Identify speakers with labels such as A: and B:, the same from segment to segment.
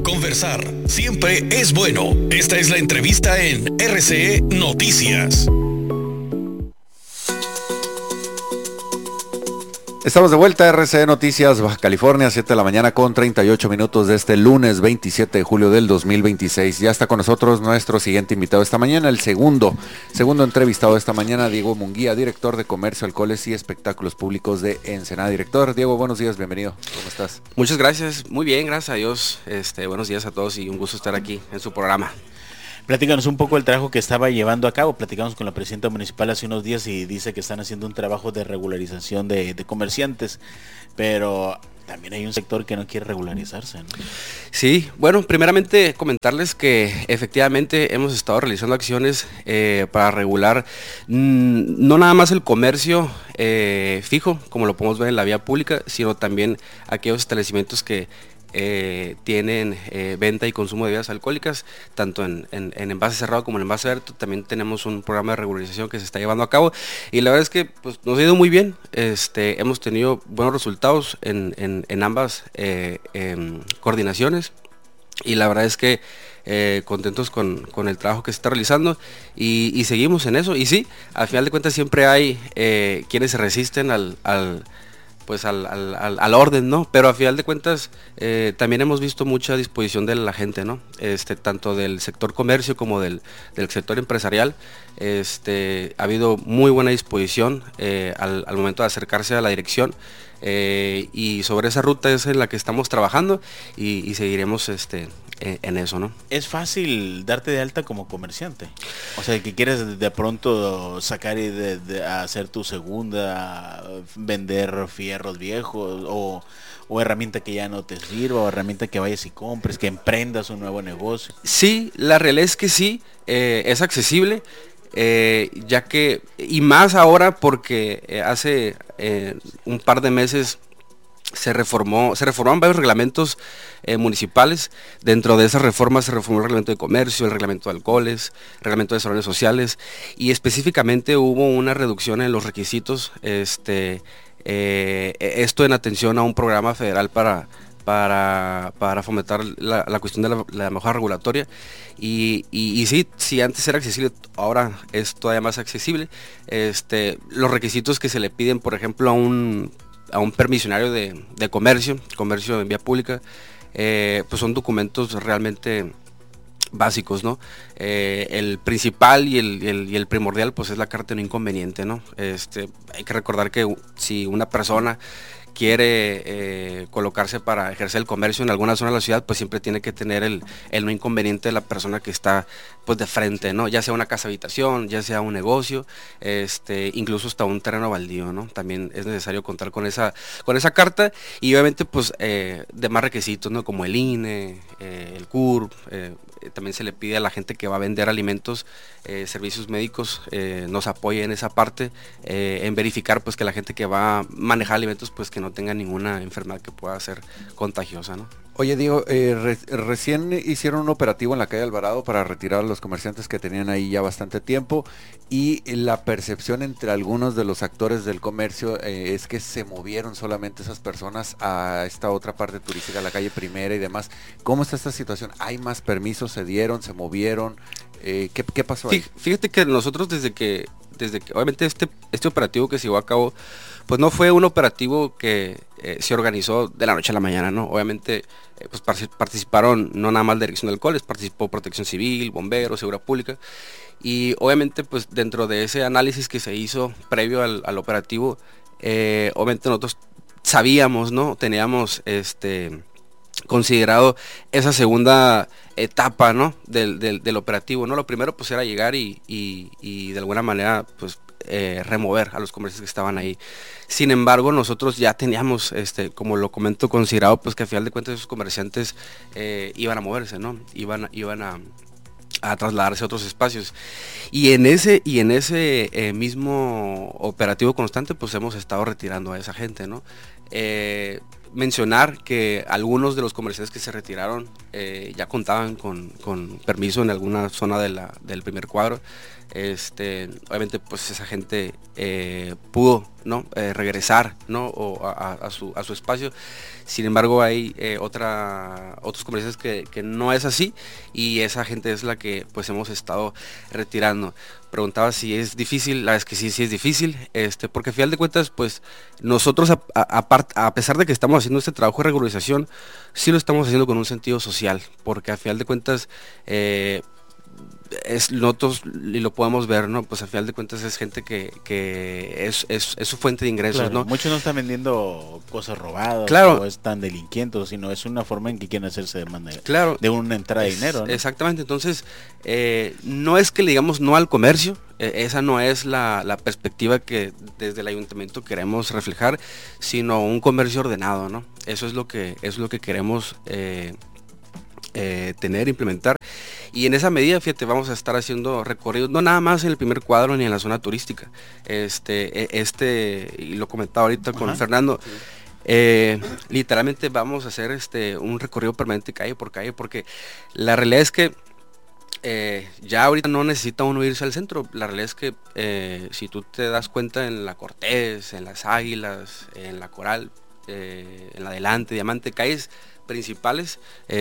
A: Conversar siempre es bueno. Esta es la entrevista en RCE Noticias.
B: Estamos de vuelta a RCE Noticias, Baja California, 7 de la mañana con 38 minutos de este lunes 27 de julio del 2026. Ya está con nosotros nuestro siguiente invitado esta mañana, el segundo entrevistado esta mañana, Diego Munguía, director de Comercio, Alcoholes y Espectáculos Públicos de Ensenada. Director, Diego, buenos días, bienvenido. ¿Cómo estás?
C: Muchas gracias, muy bien, gracias a Dios. Buenos días a todos y un gusto estar aquí en su programa.
D: Platícanos un poco el trabajo que estaba llevando a cabo. Platicamos con la presidenta municipal hace unos días y dice que están haciendo un trabajo de regularización de comerciantes, pero también hay un sector que no quiere regularizarse, ¿no?
C: Sí, bueno, primeramente comentarles que efectivamente hemos estado realizando acciones para regular no nada más el comercio fijo, como lo podemos ver en la vía pública, sino también aquellos establecimientos que tienen venta y consumo de bebidas alcohólicas, tanto en envase cerrado como en envase abierto. También tenemos un programa de regularización que se está llevando a cabo y la verdad es que pues, nos ha ido muy bien. Hemos tenido buenos resultados en ambas coordinaciones y la verdad es que contentos con el trabajo que se está realizando y seguimos en eso. Y sí, al final de cuentas siempre hay quienes se resisten al orden, ¿no? Pero a final de cuentas también hemos visto mucha disposición de la gente, ¿no? Tanto del sector comercio como del sector empresarial. Ha habido muy buena disposición al momento de acercarse a la dirección y sobre esa ruta es en la que estamos trabajando y seguiremos en eso, ¿no?
D: Es fácil darte de alta como comerciante. O sea, que quieres de pronto sacar y de hacer tu segunda, vender fierros viejos o herramienta que ya no te sirva, o herramienta que vayas y compres, que emprendas un nuevo negocio.
C: Sí, la realidad es que sí, es accesible. Ya que, y más ahora porque hace un par de meses se reformaron varios reglamentos municipales. Dentro de esas reformas se reformó el reglamento de comercio, el reglamento de alcoholes, el reglamento de salones sociales y específicamente hubo una reducción en los requisitos, esto en atención a un programa federal para fomentar la cuestión de la mejora regulatoria y sí, si antes era accesible, ahora es todavía más accesible. Los requisitos que se le piden, por ejemplo, a un permisionario de comercio en vía pública, pues son documentos realmente básicos, ¿no? El principal y el primordial pues es la carta de no inconveniente, ¿no? Hay que recordar que si una persona quiere colocarse para ejercer el comercio en alguna zona de la ciudad, pues siempre tiene que tener el no inconveniente de la persona que está pues de frente, ¿no? Ya sea una casa habitación, ya sea un negocio, incluso hasta un terreno baldío, ¿no? También es necesario contar con esa carta y obviamente pues demás requisitos, ¿no? Como el INE, el CURP, también se le pide a la gente que va a vender alimentos, servicios médicos, nos apoye en esa parte, en verificar pues que la gente que va a manejar alimentos pues que no tenga ninguna enfermedad que pueda ser contagiosa, ¿no?
B: Oye, Diego, recién hicieron un operativo en la calle Alvarado para retirar a los comerciantes que tenían ahí ya bastante tiempo y la percepción entre algunos de los actores del comercio es que se movieron solamente esas personas a esta otra parte turística, la calle Primera y demás. ¿Cómo está esta situación? ¿Hay más permisos? ¿Se dieron? ¿Se movieron? ¿Qué pasó ahí?
C: Fíjate que nosotros desde que obviamente este operativo que se llevó a cabo, pues no fue un operativo que se organizó de la noche a la mañana, ¿no? Obviamente pues participaron no nada más la Dirección de Alcoholes, participó Protección Civil, Bomberos, Seguridad Pública y obviamente pues dentro de ese análisis que se hizo previo al operativo, obviamente nosotros sabíamos, ¿no? Teníamos considerado esa segunda etapa, ¿no? del operativo, ¿no? Lo primero pues era llegar y de alguna manera pues remover a los comercios que estaban ahí. Sin embargo, nosotros ya teníamos, como lo comento, considerado pues que al final de cuentas esos comerciantes iban a moverse, ¿no? Iban a trasladarse a otros espacios. Y en ese mismo operativo constante pues hemos estado retirando a esa gente, ¿no? Mencionar que algunos de los comerciantes que se retiraron ya contaban con permiso en alguna zona del primer cuadro. Obviamente pues esa gente pudo, ¿no? Regresar, ¿no? O a su espacio. Sin embargo hay otros comerciantes que no es así, y esa gente es la que pues hemos estado retirando. Preguntaba si es difícil. La verdad es que sí es difícil, porque al final de cuentas pues nosotros a pesar de que estamos haciendo este trabajo de regularización, sí lo estamos haciendo con un sentido social, porque al final de cuentas nosotros, y lo podemos ver, ¿no? Pues al final de cuentas es gente que es su fuente de ingresos,
D: claro,
C: ¿no?
D: muchos no están vendiendo cosas robadas,
C: claro,
D: o están delinquiendo, sino es una forma en que quieren hacerse de manera,
C: claro,
D: de una entrada de dinero, ¿no?
C: Exactamente. Entonces no es que le digamos no al comercio, esa no es la perspectiva que desde el ayuntamiento queremos reflejar, sino un comercio ordenado, ¿no? Eso es lo que queremos tener, implementar. Y en esa medida, fíjate, vamos a estar haciendo recorridos, no nada más en el primer cuadro ni en la zona turística. Y lo comentaba ahorita con Fernando, literalmente vamos a hacer un recorrido permanente calle por calle, porque la realidad es que ya ahorita no necesita uno irse al centro. La realidad es que si tú te das cuenta, en la Cortés, en las Águilas, en la Coral, en la Adelante, Diamante, calles principales,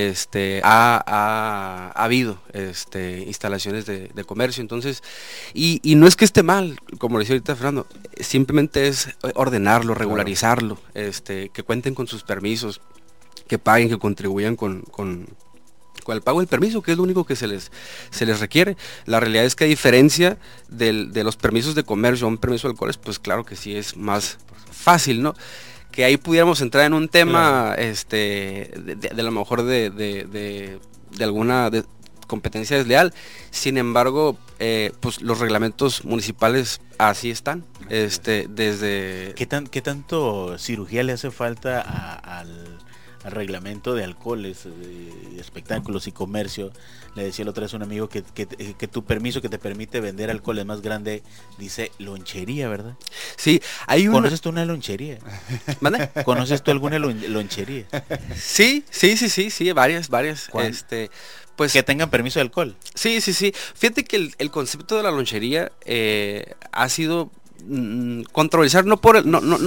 C: ha habido instalaciones de comercio. Entonces, y no es que esté mal, como decía ahorita Fernando, simplemente es ordenarlo, regularizarlo, que cuenten con sus permisos, que paguen, que contribuyan con el pago del permiso, que es lo único que se les requiere. La realidad es que a diferencia de los permisos de comercio, un permiso de alcoholes, pues claro que sí es más fácil, ¿no? Que ahí pudiéramos entrar en un tema, claro, de lo mejor de alguna competencia desleal. Sin embargo, pues los reglamentos municipales así están. Desde
D: ¿Qué tanto cirugía le hace falta al reglamento de alcoholes, de espectáculos y comercio? Le decía la otra vez a un amigo que tu permiso que te permite vender alcohol es más grande, dice lonchería, ¿verdad?
C: Sí, hay una...
D: ¿Conoces tú una lonchería?
C: ¿Mande?
D: ¿Conoces tú alguna lonchería?
C: Sí, varias. Pues
D: que tengan permiso de alcohol.
C: Sí. Fíjate que el concepto de la lonchería ha sido controversial, no por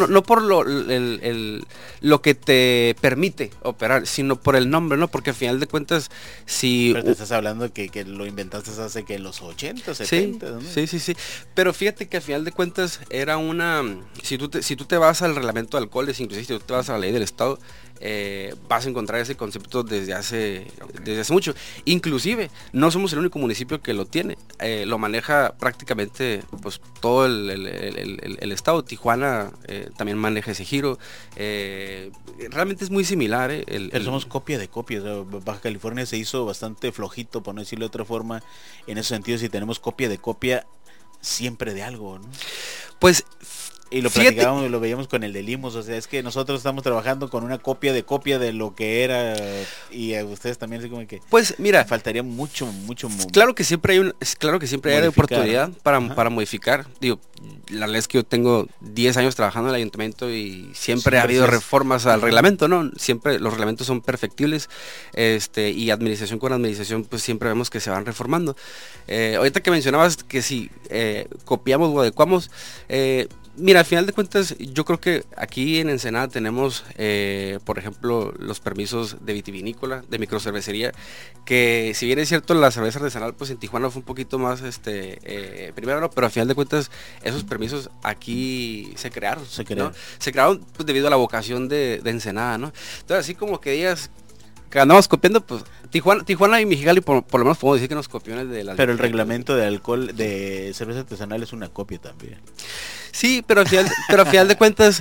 C: lo que te permite operar, sino por el nombre, ¿no? Porque al final de cuentas, si...
D: Pero te estás hablando que lo inventaste hace que los 80, 70, ¿no?
C: Sí. Pero fíjate que al final de cuentas era una... Si tú te vas al reglamento de alcoholes, inclusive si tú te vas a la ley del Estado, vas a encontrar ese concepto desde hace mucho. Inclusive, no somos el único municipio que lo tiene. Lo maneja prácticamente pues todo el estado. Tijuana también maneja ese giro. Realmente es muy similar.
D: Pero somos copia de copia. O sea, Baja California se hizo bastante flojito, por no decirlo de otra forma, en ese sentido. Si tenemos copia de copia siempre de algo, ¿no?
C: Pues...
D: Y lo platicábamos, lo veíamos con el de Limos, o sea, es que nosotros estamos trabajando con una copia de lo que era, y a ustedes también así como que...
C: Pues mira,
D: faltaría mucho.
C: Claro que siempre hay oportunidad para modificar. Digo, la verdad es que yo tengo 10 años trabajando en el ayuntamiento y siempre ha habido reformas al reglamento, ¿no? Siempre los reglamentos son perfectibles, y administración con administración, pues siempre vemos que se van reformando. Ahorita que mencionabas que si copiamos o adecuamos, mira, al final de cuentas, yo creo que aquí en Ensenada tenemos, por ejemplo, los permisos de vitivinícola, de microcervecería, que si bien es cierto la cerveza artesanal, pues en Tijuana fue un poquito más, primero, ¿no? Pero al final de cuentas, esos permisos aquí se crearon. ¿No? Se crearon pues, debido a la vocación de Ensenada, ¿no? Entonces, así como que digas que andamos copiando, pues Tijuana y Mexicali por lo menos podemos decir que nos copió de las...
D: Pero el reglamento de alcohol, de cerveza artesanal es una copia también.
C: Sí, pero al final de cuentas,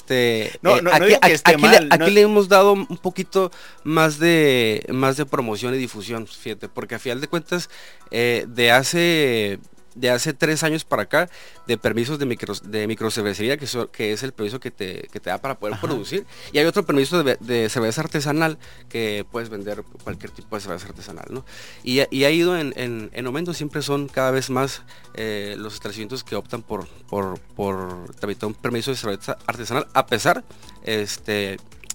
C: aquí le hemos dado un poquito más de promoción y difusión, fíjate, porque al final de cuentas, de hace 3 años para acá, de permisos de microcervecería, que es el permiso que te da para poder producir, y hay otro permiso de cerveza artesanal, que puedes vender cualquier tipo de cerveza artesanal, ¿no? Y ha ido en aumento. Siempre son cada vez más los establecimientos que optan por tramitar un permiso de cerveza artesanal, a pesar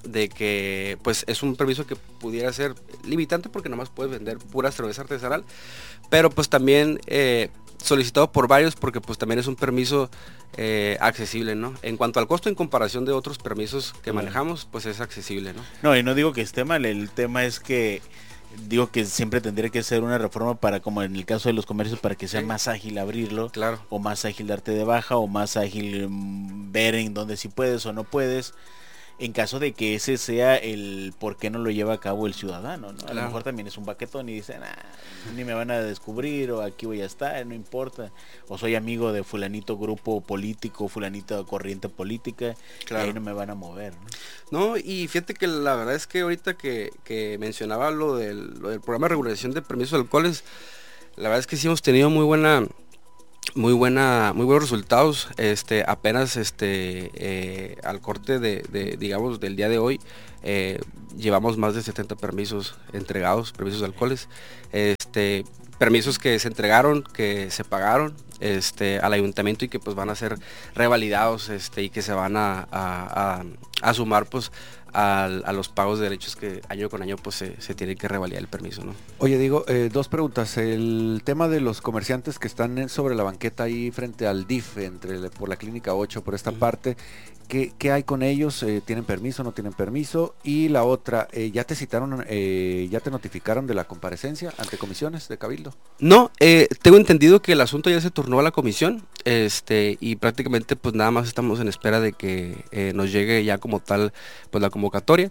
C: de que pues es un permiso que pudiera ser limitante porque nomás puedes vender pura cerveza artesanal, pero pues también solicitado por varios porque pues también es un permiso accesible, ¿no? En cuanto al costo en comparación de otros permisos que manejamos, pues es accesible, ¿no?
D: No, y no digo que esté mal, el tema es que digo que siempre tendría que ser una reforma para, como en el caso de los comercios, para que sea más ágil abrirlo,
C: claro,
D: o más ágil darte de baja, o más ágil ver en dónde sí puedes o no puedes, en caso de que ese sea el por qué no lo lleva a cabo el ciudadano, ¿no? A lo mejor también es un baquetón y dice, ni me van a descubrir, o aquí voy a estar, no importa, o soy amigo de fulanito grupo político, fulanito corriente política, claro, y ahí no me van a mover, ¿no?
C: No, y fíjate que la verdad es que ahorita que mencionaba lo del programa de regulación de permisos de alcoholes, la verdad es que sí hemos tenido muy buenos resultados. Apenas al corte de digamos del día de hoy llevamos más de 70 permisos entregados, permisos de alcoholes, permisos que se entregaron, que se pagaron al ayuntamiento y que pues van a ser revalidados y que se van a sumar pues a los pagos de derechos que año con año pues se tiene que revalidar el permiso, ¿no?
B: Oye, digo, dos preguntas. El tema de los comerciantes que están sobre la banqueta ahí frente al DIF, por la Clínica 8, por esta parte, ¿qué hay con ellos? ¿Tienen permiso, no tienen permiso? Y la otra, ¿ya te citaron, ya te notificaron de la comparecencia ante comisiones de Cabildo?
C: No, tengo entendido que el asunto ya se turnó a la comisión, y prácticamente pues nada más estamos en espera de que nos llegue ya como tal pues la convocatoria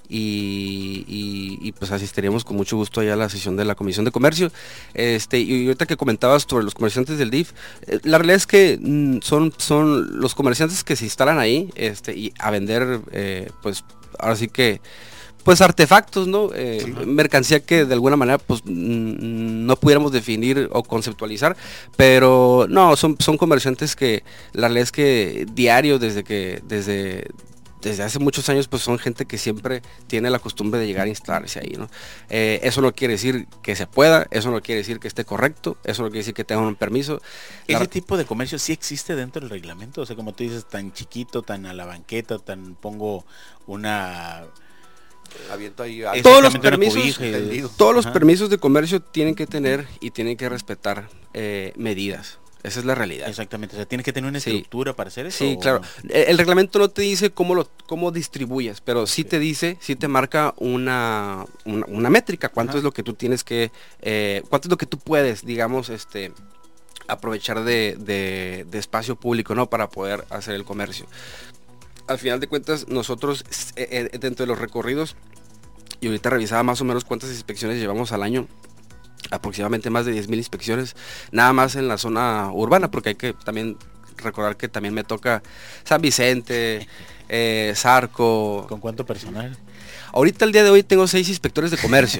C: y pues asistiríamos con mucho gusto allá a la sesión de la Comisión de Comercio. Y ahorita que comentabas sobre los comerciantes del DIF, la realidad es que son los comerciantes que se instalan ahí y a vender pues ahora sí que pues artefactos, ¿no? Mercancía que de alguna manera pues no pudiéramos definir o conceptualizar, pero no, son comerciantes que la realidad es que diario desde hace muchos años pues son gente que siempre tiene la costumbre de llegar a instalarse ahí, ¿no? Eso no quiere decir que se pueda, eso no quiere decir que esté correcto, eso no quiere decir que tengan un permiso.
D: ¿Ese tipo de comercio sí existe dentro del reglamento? O sea, como tú dices, tan chiquito, tan a la banqueta, tan pongo una...
B: Aviento ahí
C: todos los permisos de comercio tienen que tener y tienen que respetar medidas. Esa es la realidad.
D: Exactamente, o sea, tienes que tener una estructura para hacer eso.
C: Sí, claro. El reglamento no te dice cómo distribuyes, pero sí te dice, sí te marca una métrica, cuánto es lo que tú tienes que, cuánto es lo que tú puedes, digamos, aprovechar de espacio público, ¿no? Para poder hacer el comercio. Al final de cuentas, nosotros dentro de los recorridos, y ahorita revisaba más o menos cuántas inspecciones llevamos al año, aproximadamente más de 10,000 inspecciones, nada más en la zona urbana, porque hay que también recordar que también me toca San Vicente, Zarco.
D: ¿Con cuánto personal?
C: Ahorita el día de hoy tengo 6 inspectores de comercio,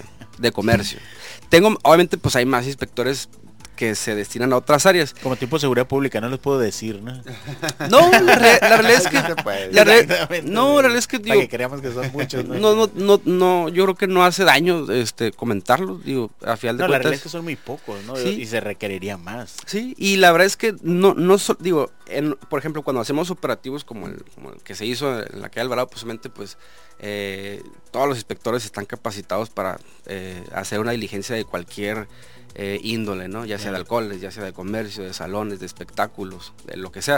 C: Tengo, obviamente pues hay más inspectores que se destinan a otras áreas.
D: Como tipo de seguridad pública, no les puedo decir, ¿no?
C: No, la realidad es que... la realidad es que digo...
D: Para que creamos que son muchos, ¿no?
C: No, yo creo que no hace daño comentarlo, digo, a final de cuentas...
D: la realidad es que son muy pocos, ¿no?
C: Sí.
D: Y se requeriría más.
C: Sí, y la verdad es que digo, por ejemplo, cuando hacemos operativos como el que se hizo en la calle Alvarado, posiblemente pues todos los inspectores están capacitados para hacer una diligencia de cualquier índole, ¿no? Ya sea de alcoholes, ya sea de comercio, de salones, de espectáculos, de lo que sea.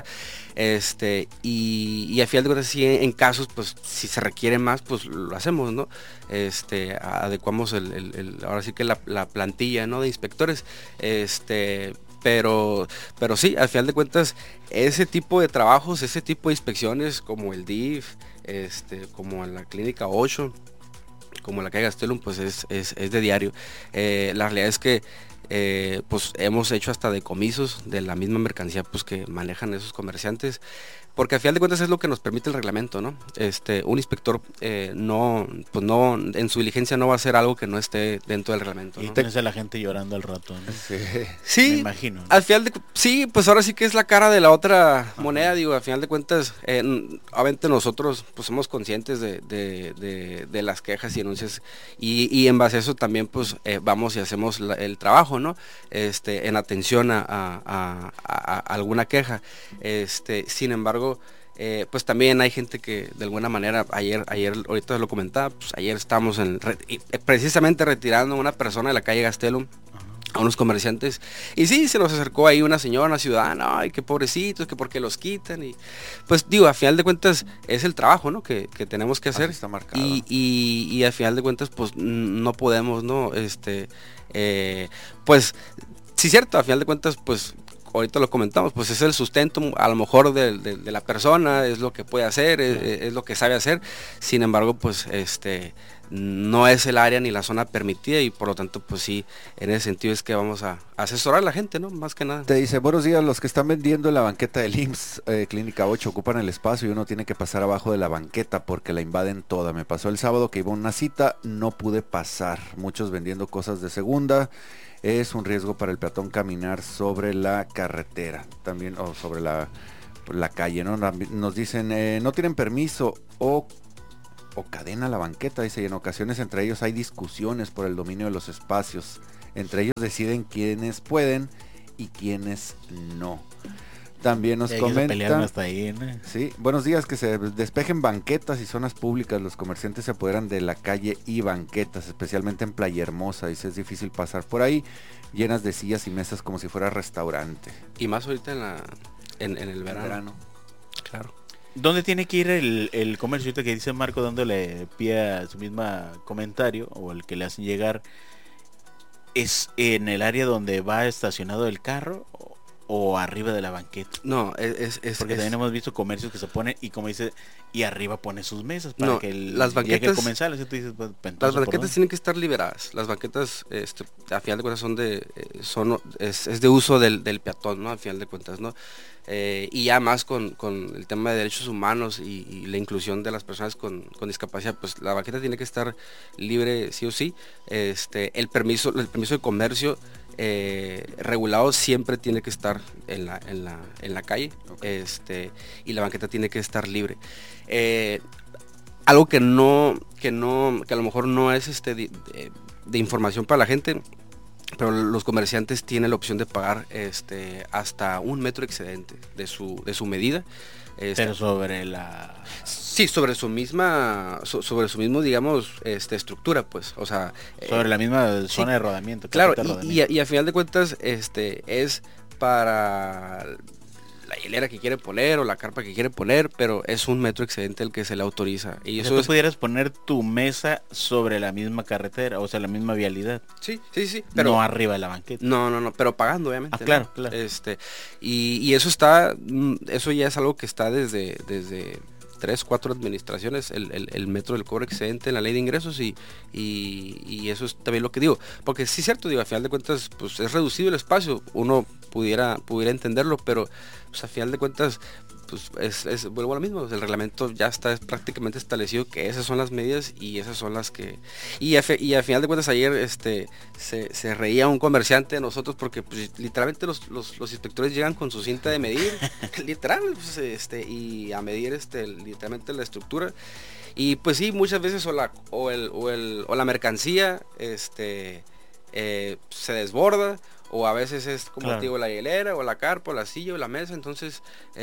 C: Y a final de cuentas, sí, en casos, pues, si se requiere más, pues lo hacemos, ¿no? Adecuamos ahora sí que la plantilla, ¿no? De inspectores. Pero sí, al final de cuentas, ese tipo de trabajos, ese tipo de inspecciones, como el DIF, como en la Clínica 8, como la calle Gastelum, pues es de diario. La realidad es que pues hemos hecho hasta decomisos de la misma mercancía pues que manejan esos comerciantes, porque al final de cuentas es lo que nos permite el reglamento, ¿no? Un inspector no en su diligencia no va a hacer algo que no esté dentro del reglamento, ¿no?
D: Y tienes a la gente llorando al rato, ¿no?
C: Sí, me
D: imagino, ¿no?
C: Al final sí, pues ahora sí que es la cara de la otra moneda, digo, al final de cuentas, obviamente nosotros pues somos conscientes de las quejas y denuncias y en base a eso también pues vamos y hacemos el trabajo, ¿no? En atención a alguna queja. Sin embargo, pues también hay gente que de alguna manera, ayer ahorita lo comentaba, pues ayer estamos precisamente retirando a una persona de la calle Gastelum, a unos comerciantes, y sí, se nos acercó ahí una señora, una ciudadana, ay, qué pobrecitos, que por qué los quitan, y pues digo, a final de cuentas es el trabajo, ¿no? que tenemos que hacer,
B: está marcado.
C: y a final de cuentas pues no podemos, ¿no? Pues sí, cierto, a final de cuentas pues ahorita lo comentamos, pues es el sustento a lo mejor de la persona, es lo que puede hacer, es lo que sabe hacer, sin embargo pues no es el área ni la zona permitida, y por lo tanto pues sí, en ese sentido es que vamos a asesorar a la gente, ¿no? Más que nada.
B: Te dice, buenos días, los que están vendiendo en la banqueta del IMSS, Clínica 8, ocupan el espacio y uno tiene que pasar abajo de la banqueta porque la invaden toda. Me pasó el sábado que iba a una cita, no pude pasar, muchos vendiendo cosas de segunda. Es un riesgo para el peatón caminar sobre la carretera, también, o sobre la calle, ¿no? Nos dicen, no tienen permiso o cadena la banqueta, dice, y en ocasiones entre ellos hay discusiones por el dominio de los espacios. Entre ellos deciden quiénes pueden y quiénes no. También nos comentan,
D: hasta ahí, ¿no?
B: Sí, buenos días, que se despejen banquetas y zonas públicas. Los comerciantes se apoderan de la calle y banquetas, especialmente en Playa Hermosa. Dice, es difícil pasar por ahí, llenas de sillas y mesas como si fuera restaurante.
C: Y más ahorita en el verano. Claro.
D: ¿Dónde tiene que ir el comercio? Ahorita que dice Marco, dándole pie a su misma comentario, o el que le hacen llegar, ¿es en el área donde va estacionado el carro o arriba de la banqueta?
C: No,
D: porque también hemos visto comercios que se ponen, y como dice, y arriba pone sus mesas para que
C: las banquetas
D: comensal, ¿sí? Tú dices, pues,
C: las banquetas tienen que estar liberadas. Las banquetas, a final de cuentas es de uso del peatón, ¿no? A final de cuentas, ¿no? Y ya más con el tema de derechos humanos y la inclusión de las personas con discapacidad, pues la banqueta tiene que estar libre sí o sí. El permiso de comercio regulado siempre tiene que estar en la calle, okay. Y la banqueta tiene que estar libre. Algo que a lo mejor no es de información para la gente, pero los comerciantes tienen la opción de pagar hasta 1 metro excedente de su medida.
D: Pero sobre la...
C: Sí, sobre su mismo, digamos, estructura, pues, o sea...
D: Sobre la misma zona de rodamiento.
C: Claro, y a final de cuentas, es para la hilera que quiere poner o la carpa que quiere poner, pero es 1 metro excedente el que se le autoriza. Y
D: eso tú pudieras poner tu mesa sobre la misma carretera, o sea, la misma vialidad.
C: Sí, pero
D: no arriba de la banqueta.
C: No, pero pagando, obviamente.
D: Claro,
C: ¿no?
D: claro.
C: Y eso ya es algo que está desde 3-4 administraciones, el metro del cobro excedente en la ley de ingresos, y eso es también lo que digo, porque sí es cierto, digo, a final de cuentas pues es reducido el espacio, uno pudiera entenderlo, pero pues, a final de cuentas pues vuelvo a lo mismo, el reglamento ya está prácticamente establecido que esas son las medidas y esas son las que... Y a final de cuentas ayer se reía un comerciante de nosotros porque pues, literalmente los inspectores llegan con su cinta de medir, literal, pues, y a medir literalmente la estructura. Y pues sí, muchas veces o la mercancía se desborda, o a veces es como claro. Digo, la hielera o la carpa o la silla o la mesa, entonces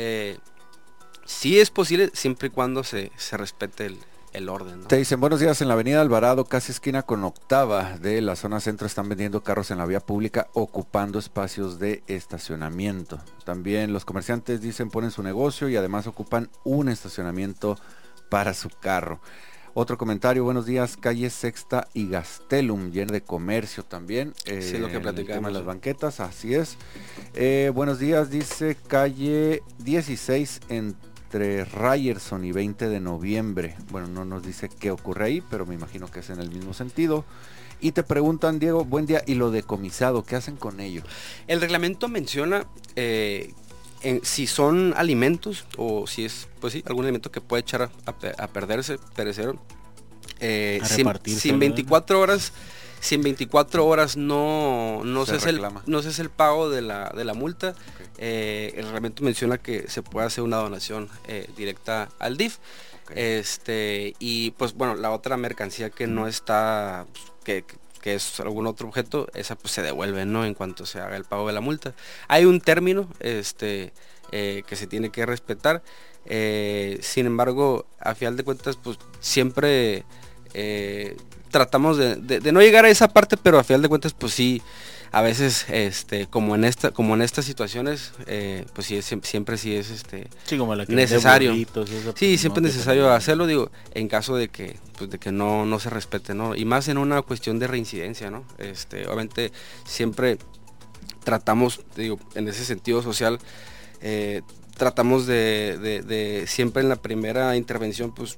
C: sí es posible siempre y cuando se respete el orden, ¿no?
B: Te dicen, buenos días, en la avenida Alvarado, casi esquina con Octava de la zona centro, están vendiendo carros en la vía pública ocupando espacios de estacionamiento. También los comerciantes dicen ponen su negocio y además ocupan un estacionamiento para su carro. Otro comentario, buenos días, calle Sexta y Gastelum, lleno de comercio también.
C: Sí, lo que platicamos.
B: Las banquetas, así es. Buenos días, dice calle 16 entre Ryerson y 20 de noviembre. Bueno, no nos dice qué ocurre ahí, pero me imagino que es en el mismo sentido. Y te preguntan, Diego, buen día, ¿y lo decomisado, qué hacen con ello?
C: El reglamento menciona... si son alimentos o si es, pues sí, algún alimento que puede echar a perecer, si en 24 horas no se hace el pago de la multa, okay. El reglamento menciona que se puede hacer una donación directa al DIF, okay. Y pues bueno, la otra mercancía que no está, que es algún otro objeto, esa pues se devuelve, ¿no? En cuanto se haga el pago de la multa. Hay un término que se tiene que respetar, Sin embargo, a final de cuentas, pues siempre tratamos de no llegar a esa parte, pero a final de cuentas, pues sí, a veces, como en estas situaciones, pues sí, siempre sí es
D: Sí, como la que
C: necesario.
D: Burritos, eso,
C: Sí,
D: pues,
C: siempre
D: no,
C: es necesario hacerlo, digo, en caso de que, pues, de que no se respete, ¿no? Y más en una cuestión de reincidencia, ¿no? Obviamente siempre tratamos, digo, en ese sentido social, tratamos de siempre en la primera intervención, pues,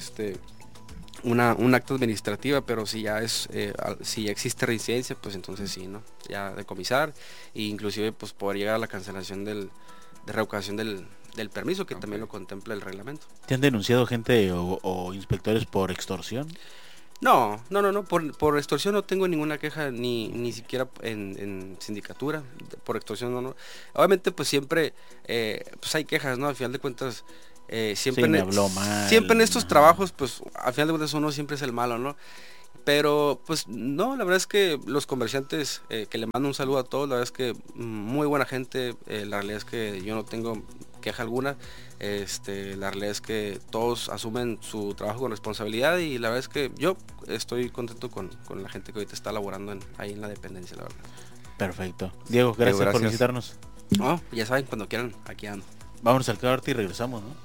C: un acto administrativa, pero si ya si ya existe reincidencia, pues entonces sí, ¿no? Ya decomisar e inclusive pues poder llegar a la cancelación de revocación del permiso, que también lo contempla el reglamento.
D: ¿Te han denunciado gente o inspectores por extorsión?
C: No, por extorsión no tengo ninguna queja, ni siquiera en sindicatura, por extorsión no. Obviamente pues siempre pues hay quejas, ¿no? Al final de cuentas, siempre,
D: sí, me habló mal,
C: siempre en estos trabajos, pues al final de cuentas uno siempre es el malo, ¿no? Pero pues no, la verdad es que los comerciantes, que le mando un saludo a todos, la verdad es que muy buena gente, la realidad es que yo no tengo queja alguna, la realidad es que todos asumen su trabajo con responsabilidad y la verdad es que yo estoy contento con la gente que ahorita está laborando ahí en la dependencia, la verdad.
D: Perfecto. Diego, gracias por visitarnos.
C: No, ya saben, cuando quieran, aquí ando.
D: Vámonos al corte y regresamos, ¿no?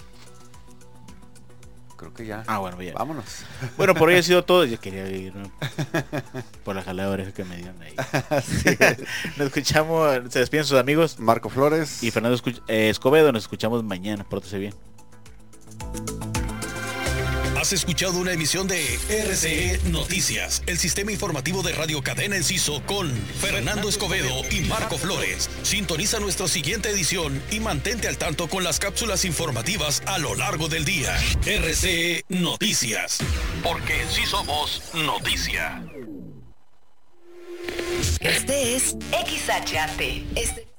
B: Creo que ya.
D: Ah, bueno, ya.
B: Vámonos.
D: Bueno, por hoy ha sido todo. Yo quería ir, ¿no? Por la jalada de oreja que me dieron ahí. Nos escuchamos, se despiden sus amigos
B: Marco Flores
D: y Fernando Escobedo. Nos escuchamos mañana. Pórtese bien.
A: Has escuchado una emisión de RCE Noticias, el sistema informativo de Radio Cadena Enciso con Fernando Escobedo y Marco Flores. Sintoniza nuestra siguiente edición y mantente al tanto con las cápsulas informativas a lo largo del día. RCE Noticias, porque sí somos noticia.
E: Este es XHAT.